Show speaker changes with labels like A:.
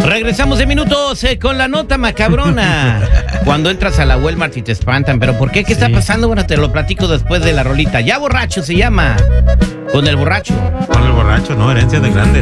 A: Regresamos en minutos con la nota macabrona. Cuando entras a la Walmart y te espantan. ¿Pero por qué? ¿Qué está pasando? Bueno, te lo platico después de la rolita. Ya borracho se llama. Con el borracho.
B: Con el borracho, no, herencia de grandes.